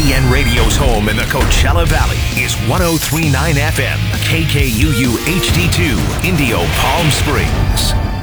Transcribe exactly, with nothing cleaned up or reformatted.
B N Radio's home in the Coachella Valley is one oh three point nine F M, K K U U H D two, Indio Palm Springs.